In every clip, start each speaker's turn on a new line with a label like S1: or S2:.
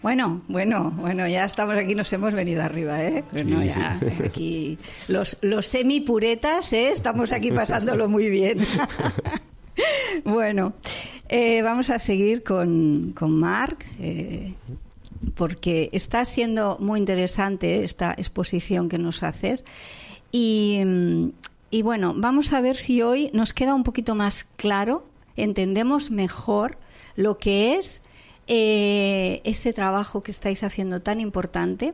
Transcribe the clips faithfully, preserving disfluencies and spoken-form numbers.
S1: Bueno, bueno, bueno, ya estamos aquí, nos hemos venido arriba, ¿eh? Pero no,
S2: Sí,
S1: ya,
S2: sí.
S1: aquí los, los semipuretas, ¿eh? Estamos aquí pasándolo muy bien. Bueno, eh, vamos a seguir con, con Marc, eh, porque está siendo muy interesante esta exposición que nos haces. Y, y bueno, vamos a ver si hoy nos queda un poquito más claro, entendemos mejor lo que es eh, este trabajo que estáis haciendo tan importante.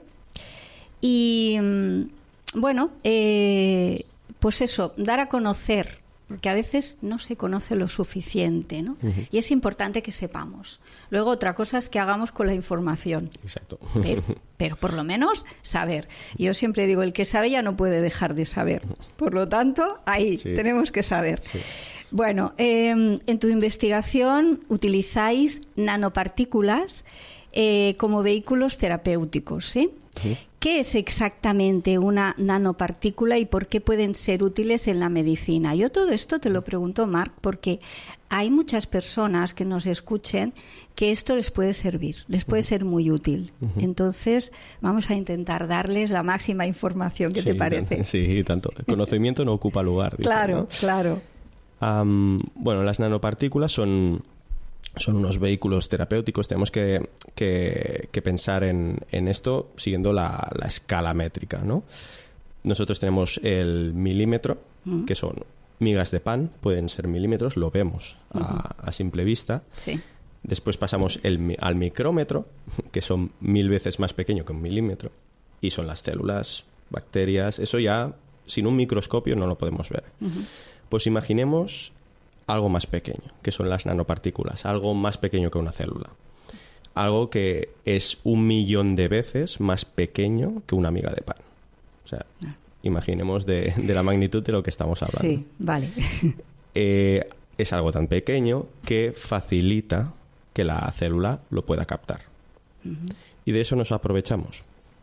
S1: Y bueno, eh, pues eso, dar a conocer, porque a veces no se conoce lo suficiente, ¿no? Uh-huh. Y es importante que sepamos. Luego otra cosa es que hagamos con la información.
S2: Exacto.
S1: Pero, pero por lo menos saber. Yo siempre digo, el que sabe ya no puede dejar de saber. Por lo tanto, ahí sí. tenemos que saber. Sí. Bueno, eh, en tu investigación utilizáis nanopartículas eh, como vehículos terapéuticos, ¿sí? Sí. ¿Qué es exactamente una nanopartícula y por qué pueden ser útiles en la medicina? Yo todo esto te lo pregunto, Marc, porque hay muchas personas que nos escuchen que esto les puede servir, les puede ser muy útil. Uh-huh. Entonces, vamos a intentar darles la máxima información. ¿Qué
S2: sí,
S1: te parece?
S2: Sí, tanto. El conocimiento no ocupa lugar. Dicen,
S1: claro,
S2: ¿no?
S1: claro.
S2: Um, bueno, las nanopartículas son... son unos vehículos terapéuticos. Tenemos que, que, que pensar en, en esto siguiendo la, la escala métrica, ¿no? Nosotros tenemos el milímetro, uh-huh. que son migas de pan, pueden ser milímetros, lo vemos uh-huh. a, a simple vista.
S1: Sí.
S2: Después pasamos el, al micrómetro, que son mil veces más pequeño que un milímetro, y son las células, bacterias. Eso ya, sin un microscopio, no lo podemos ver. Uh-huh. Pues imaginemos algo más pequeño, que son las nanopartículas, algo más pequeño que una célula. Algo que es un millón de veces más pequeño que una miga de pan. O sea, ah. imaginemos de, de la magnitud de lo que estamos hablando.
S1: Sí, vale.
S2: Eh, es algo tan pequeño que facilita que la célula lo pueda captar. Uh-huh. Y de eso nos aprovechamos.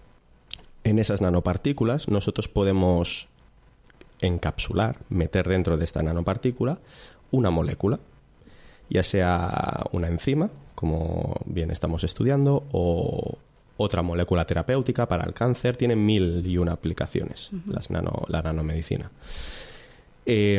S2: En esas nanopartículas nosotros podemos encapsular, meter dentro de esta nanopartícula una molécula, ya sea una enzima, como bien estamos estudiando, o otra molécula terapéutica para el cáncer. Tienen mil y una aplicaciones, uh-huh. las nano, la nanomedicina. Eh,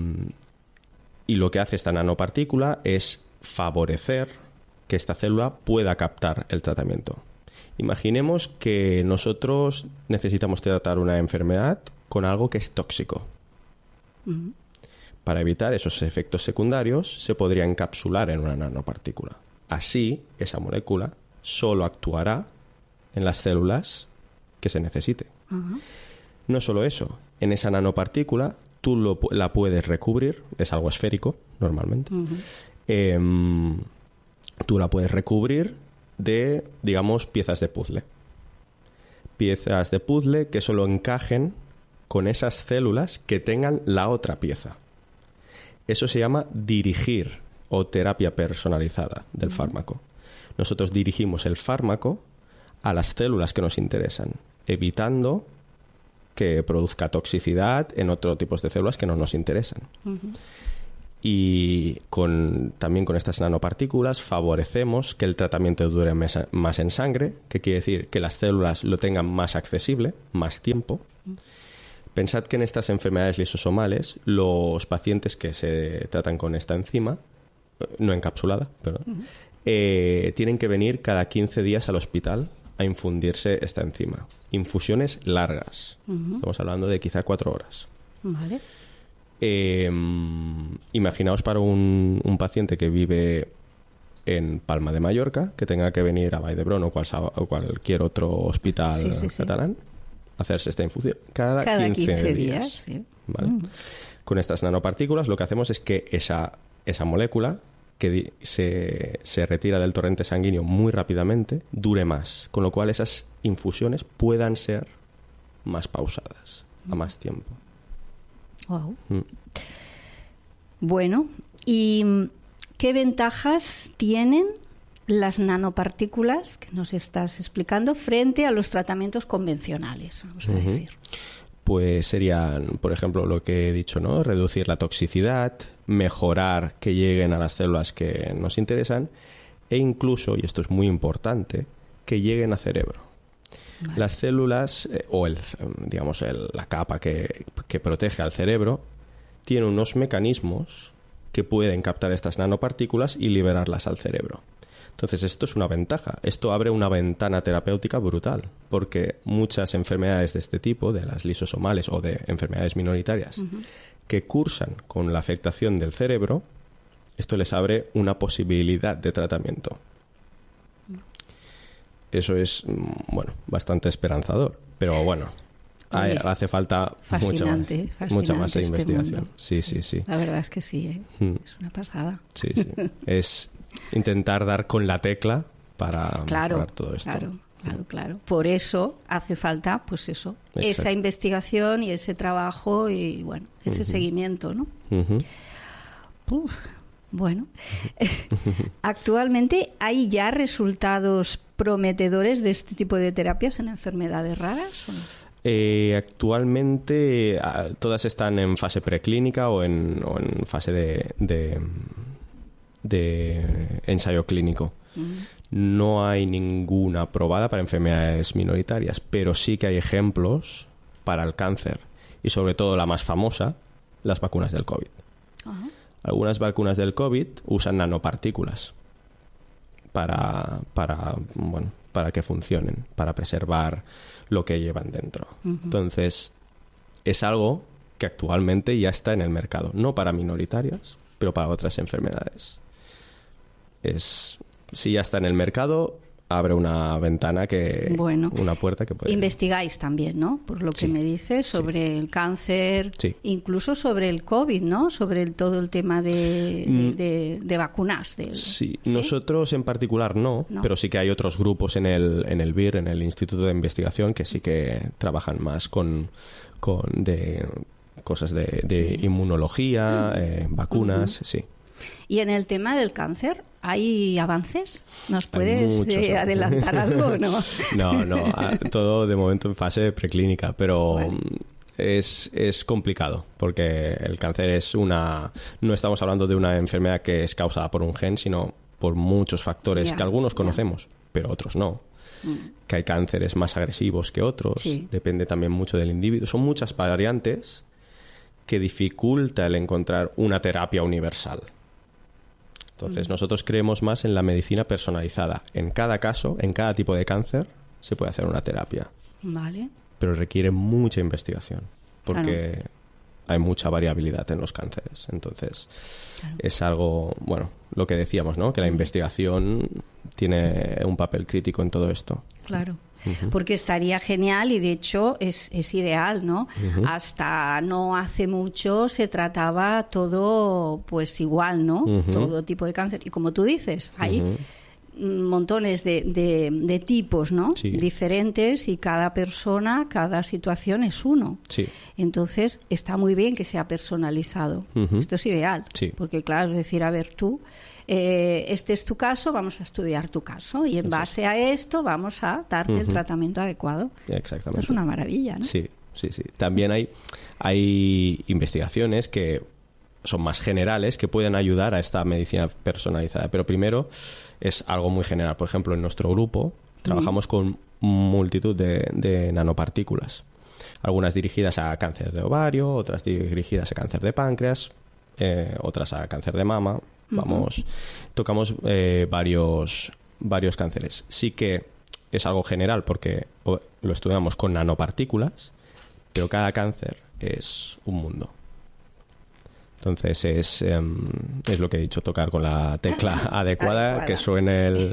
S2: y lo que hace esta nanopartícula es favorecer que esta célula pueda captar el tratamiento. Imaginemos que nosotros necesitamos tratar una enfermedad con algo que es tóxico. Uh-huh. Para evitar esos efectos secundarios, se podría encapsular en una nanopartícula. Así, esa molécula solo actuará en las células que se necesite. Uh-huh. No solo eso, en esa nanopartícula tú lo, la puedes recubrir, es algo esférico normalmente, uh-huh. eh, tú la puedes recubrir de, digamos, piezas de puzzle. Piezas de puzzle que solo encajen con esas células que tengan la otra pieza. Eso se llama dirigir o terapia personalizada del fármaco. Nosotros dirigimos el fármaco a las células que nos interesan, evitando que produzca toxicidad en otros tipos de células que no nos interesan. Uh-huh. Y con, también con estas nanopartículas favorecemos que el tratamiento dure más, más en sangre, que quiere decir que las células lo tengan más accesible, más tiempo. Uh-huh. Pensad que en estas enfermedades lisosomales, los pacientes que se tratan con esta enzima, no encapsulada, perdón, uh-huh. eh, tienen que venir cada quince días al hospital a infundirse esta enzima. Infusiones largas. Uh-huh. Estamos hablando de quizá cuatro horas.
S1: Vale.
S2: Eh, imaginaos para un, un paciente que vive en Palma de Mallorca, que tenga que venir a Vall d'Hebron o, cual, o cualquier otro hospital sí, sí, catalán, sí. hacerse esta infusión cada,
S1: cada
S2: quince,
S1: quince días.
S2: días
S1: Sí.
S2: ¿Vale?
S1: Mm.
S2: Con estas nanopartículas lo que hacemos es que esa, esa molécula que se, se retira del torrente sanguíneo muy rápidamente dure más, con lo cual esas infusiones puedan ser más pausadas, mm. a más tiempo.
S1: Wow. Mm. Bueno, ¿y qué ventajas tienen las nanopartículas que nos estás explicando frente a los tratamientos convencionales, vamos a uh-huh. decir?
S2: Pues serían, por ejemplo, lo que he dicho, ¿no? Reducir la toxicidad, mejorar que lleguen a las células que nos interesan e incluso, y esto es muy importante, que lleguen a cerebro. Vale. Las células, eh, o el, digamos el, la capa que, que protege al cerebro, tiene unos mecanismos que pueden captar estas nanopartículas y liberarlas al cerebro. Entonces, esto es una ventaja. Esto abre una ventana terapéutica brutal, porque muchas enfermedades de este tipo, de las lisosomales o de enfermedades minoritarias, uh-huh. que cursan con la afectación del cerebro, esto les abre una posibilidad de tratamiento. Eso es, bueno, bastante esperanzador, pero bueno, hay, hace falta mucha más, mucha más este investigación. Sí, sí, sí, sí.
S1: La verdad es que sí, ¿eh? Mm. Es una pasada.
S2: Sí, sí. Es intentar dar con la tecla para
S1: claro,
S2: mejorar todo esto.
S1: Claro, claro, claro. Por eso hace falta, pues eso, exacto. esa investigación y ese trabajo y, bueno, ese uh-huh. seguimiento, ¿no?
S2: Uh-huh.
S1: Uf. Bueno, actualmente hay ya resultados prometedores de este tipo de terapias en enfermedades raras, ¿o no?
S2: Eh, actualmente a, todas están en fase preclínica o en, o en fase de, de, de ensayo clínico. Uh-huh. No hay ninguna aprobada para enfermedades minoritarias, pero sí que hay ejemplos para el cáncer y sobre todo la más famosa, las vacunas del COVID. Uh-huh. Algunas vacunas del COVID usan nanopartículas para, para, bueno, para que funcionen, para preservar lo que llevan dentro. Uh-huh. Entonces, es algo que actualmente ya está en el mercado. No para minoritarias, pero para otras enfermedades. Es, si ya está en el mercado, abre una ventana que...
S1: Bueno,
S2: una puerta que puede...
S1: investigáis también, ¿no? Por lo que sí, me dices, sobre sí. el cáncer,
S2: sí.
S1: incluso sobre el COVID, ¿no? Sobre el, todo el tema de, de, de, de vacunas. Del,
S2: sí. sí, nosotros en particular no, no, pero sí que hay otros grupos en el, en el B I R, en el Instituto de Investigación, que sí que trabajan más con, con de cosas de, de sí. inmunología, eh, vacunas, uh-huh. sí.
S1: Y en el tema del cáncer, ¿hay avances? ¿Nos puedes eh, adelantar algo o no?
S2: No, no, todo de momento en fase preclínica, pero bueno. es, es complicado, porque el cáncer es una... No estamos hablando de una enfermedad que es causada por un gen, sino por muchos factores yeah, que algunos conocemos, yeah. pero otros no. Mm. Que hay cánceres más agresivos que otros, sí. depende también mucho del individuo. Son muchas variantes que dificulta el encontrar una terapia universal. Entonces, nosotros creemos más en la medicina personalizada. En cada caso, en cada tipo de cáncer, se puede hacer una terapia.
S1: Vale.
S2: Pero requiere mucha investigación, porque claro. hay mucha variabilidad en los cánceres. Entonces, claro. es algo, bueno, lo que decíamos, ¿no? Que la investigación tiene un papel crítico en todo esto.
S1: Claro. Uh-huh. Porque estaría genial y de hecho es, es ideal, ¿no? Uh-huh. Hasta no hace mucho se trataba todo pues igual, ¿no? Uh-huh. Todo tipo de cáncer. Y como tú dices, hay uh-huh. montones de, de, de tipos, ¿no?
S2: Sí.
S1: Diferentes y cada persona, cada situación es uno.
S2: Sí.
S1: Entonces está muy bien que sea personalizado. Uh-huh. Esto es ideal.
S2: Sí.
S1: Porque claro, es decir, a ver tú... Eh, este es tu caso, vamos a estudiar tu caso y en Exacto. base a esto vamos a darte uh-huh. el tratamiento adecuado.
S2: Exactamente.
S1: Esto es una maravilla, ¿no?
S2: Sí, sí, sí. También hay, hay investigaciones que son más generales que pueden ayudar a esta medicina personalizada, pero primero es algo muy general. Por ejemplo, en nuestro grupo trabajamos uh-huh. con multitud de, de nanopartículas, algunas dirigidas a cáncer de ovario, otras dirigidas a cáncer de páncreas, eh, otras a cáncer de mama. Vamos, uh-huh. tocamos eh, varios, varios cánceres. Sí que es algo general porque lo estudiamos con nanopartículas, pero cada cáncer es un mundo. Entonces es, eh, es lo que he dicho, tocar con la tecla adecuada, adecuada. Que suene el...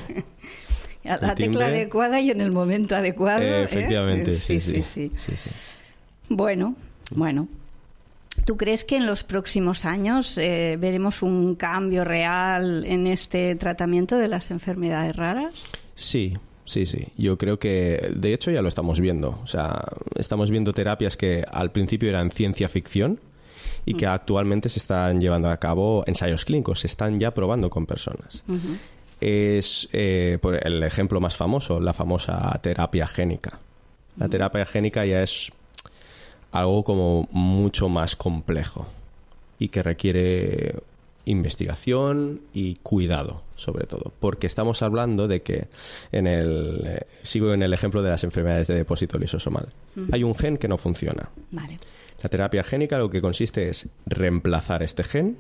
S1: La tecla adecuada y en el momento adecuado.
S2: Eh, efectivamente,
S1: ¿eh?
S2: sí,
S1: sí, sí,
S2: sí, sí, sí.
S1: Bueno, bueno. ¿Tú crees que en los próximos años eh, veremos un cambio real en este tratamiento de las enfermedades raras?
S2: Sí, sí, sí. Yo creo que, de hecho, ya lo estamos viendo. O sea, estamos viendo terapias que al principio eran ciencia ficción y que uh-huh. actualmente se están llevando a cabo ensayos clínicos, se están ya probando con personas. Uh-huh. Es eh, por el ejemplo más famoso, la famosa terapia génica. La uh-huh. terapia génica ya es algo como mucho más complejo y que requiere investigación y cuidado, sobre todo, porque estamos hablando de que, en el eh, sigo en el ejemplo de las enfermedades de depósito lisosomal, uh-huh. hay un gen que no funciona.
S1: Vale.
S2: La terapia génica lo que consiste es reemplazar este gen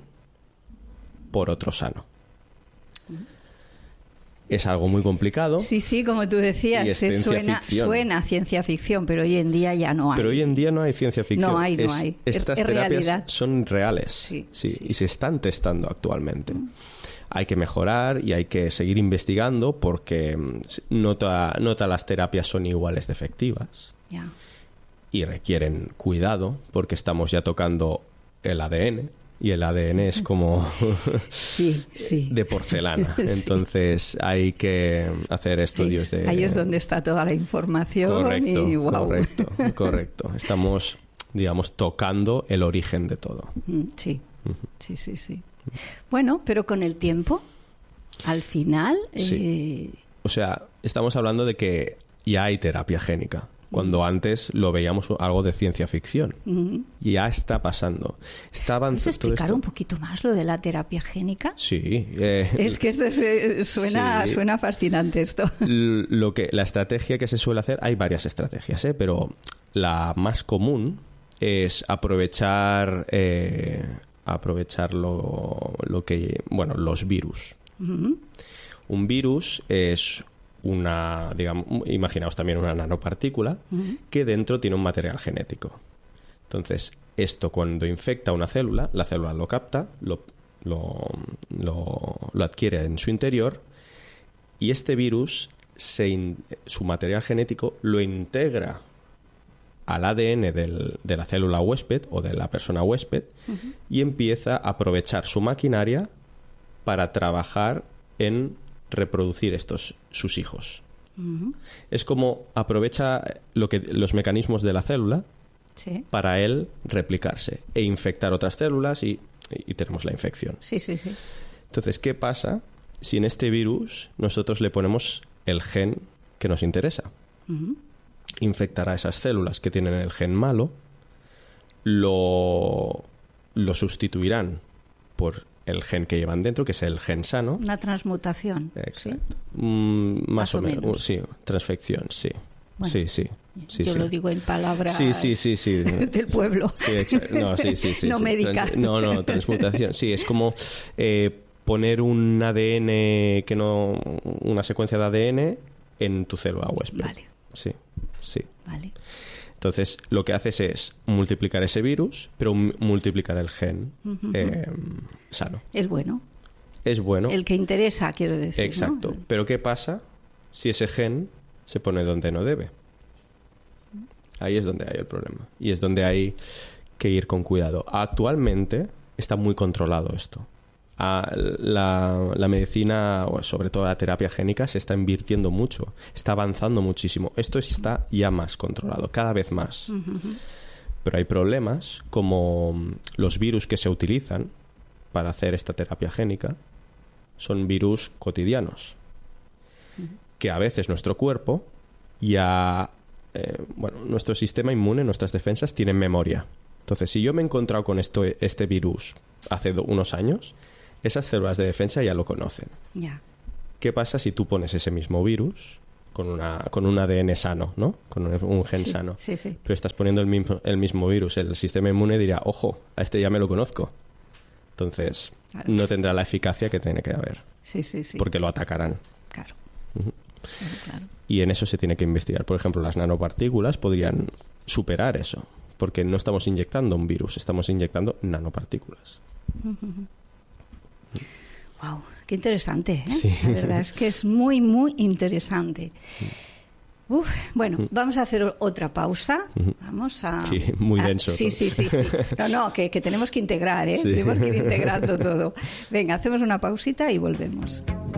S2: por otro sano. Uh-huh. Es algo muy complicado.
S1: Sí, sí, como tú decías, se suena, suena ciencia ficción, pero hoy en día ya no hay.
S2: Pero hoy en día no hay ciencia ficción.
S1: No hay, no
S2: es,
S1: hay.
S2: Estas
S1: es, es
S2: terapias
S1: realidad.
S2: Son reales,
S1: sí,
S2: sí,
S1: sí.
S2: y se están testando actualmente. Mm. Hay que mejorar y hay que seguir investigando porque no, to- no todas las terapias son iguales de efectivas.
S1: Yeah.
S2: Y requieren cuidado porque estamos ya tocando el A D N. Y el A D N es como
S1: sí, sí.
S2: de porcelana. Entonces sí. hay que hacer estudios de...
S1: Ahí es donde está toda la información.
S2: Correcto,
S1: y, wow.
S2: correcto, correcto. Estamos, digamos, tocando el origen de todo.
S1: Sí, uh-huh. sí, sí, sí. Bueno, pero con el tiempo, al final...
S2: Sí.
S1: Eh...
S2: O sea, estamos hablando de que ya hay terapia génica. Cuando antes lo veíamos algo de ciencia ficción. Uh-huh. Ya está pasando. Está avanzando.
S1: ¿Puedes explicar un poquito más lo de la terapia génica?
S2: Sí. Eh,
S1: es que esto se, suena, sí. suena fascinante esto.
S2: Lo que, la estrategia que se suele hacer, hay varias estrategias, ¿eh? Pero la más común es aprovechar, eh, aprovechar lo, lo que, bueno, los virus. Uh-huh. Un virus es... una, digamos, imaginaos también una nanopartícula uh-huh. que dentro tiene un material genético. Entonces, esto cuando infecta una célula, la célula lo capta, lo, lo, lo, lo adquiere en su interior y este virus, se in, su material genético, lo integra al A D N del, de la célula huésped o de la persona huésped uh-huh. y empieza a aprovechar su maquinaria para trabajar en reproducir estos sus hijos. Uh-huh. Es como aprovecha lo que los mecanismos de la célula sí. para él replicarse e infectar otras células y, y tenemos la infección.
S1: Sí, sí, sí.
S2: Entonces, ¿qué pasa si en este virus nosotros le ponemos el gen que nos interesa? Uh-huh. Infectará esas células que tienen el gen malo, lo, lo sustituirán por el gen que llevan dentro, que es el gen sano.
S1: Una transmutación.
S2: Exacto. ¿Sí? Mm, más, más o, o menos. menos. Sí, transfección, sí. Bueno, sí, sí. sí
S1: yo
S2: sí.
S1: lo digo en palabras
S2: sí, sí, sí, sí.
S1: del pueblo.
S2: Sí, exacto. No, sí, sí, sí.
S1: no
S2: sí.
S1: médica.
S2: Trans, no, no, transmutación. Sí, es como eh, poner un A D N que no... una secuencia de A D N en tu célula huésped.
S1: Vale.
S2: Sí, sí.
S1: Vale.
S2: Entonces, lo que haces es multiplicar ese virus, pero multiplicar el gen uh-huh. eh, sano.
S1: Es bueno.
S2: Es bueno.
S1: El que interesa, quiero decir.
S2: Exacto. ¿No? Pero ¿qué pasa si ese gen se pone donde no debe? Ahí es donde hay el problema. Y es donde hay que ir con cuidado. Actualmente está muy controlado esto. A la, la medicina, o sobre todo la terapia génica, se está invirtiendo mucho, está avanzando muchísimo. Esto está ya más controlado, cada vez más. Uh-huh. Pero hay problemas como los virus que se utilizan para hacer esta terapia génica son virus cotidianos, uh-huh. que a veces nuestro cuerpo ya, eh, bueno, nuestro sistema inmune, nuestras defensas tienen memoria. Entonces, si yo me he encontrado con esto, este virus hace do, unos años, esas células de defensa ya lo conocen.
S1: Yeah.
S2: ¿Qué pasa si tú pones ese mismo virus con, una, con un A D N sano, ¿no? Con un, un gen
S1: sí,
S2: sano?
S1: Sí, sí.
S2: Pero estás poniendo el mismo, el mismo virus. El sistema inmune dirá, ojo, a este ya me lo conozco. Entonces, claro. no tendrá la eficacia que tiene que haber.
S1: Sí, sí, sí.
S2: Porque lo atacarán.
S1: Claro.
S2: Uh-huh.
S1: Claro, claro.
S2: Y en eso se tiene que investigar. Por ejemplo, las nanopartículas podrían superar eso. Porque no estamos inyectando un virus, estamos inyectando nanopartículas.
S1: Uh-huh. Wow, qué interesante, ¿eh?
S2: Sí.
S1: La verdad es que es muy, muy interesante. Uf, bueno, vamos a hacer otra pausa. Vamos a...
S2: Sí, muy denso.
S1: A, sí, sí, sí, sí. No, no, que, que tenemos que integrar, ¿eh?
S2: Sí.
S1: Tenemos que ir integrando todo. Venga, hacemos una pausita y volvemos.